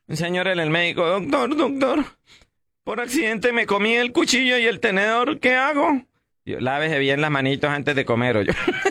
Señor, el médico, doctor, por accidente me comí el cuchillo y el tenedor, ¿qué hago? Yo, lávese bien las manitos antes de comer, yo.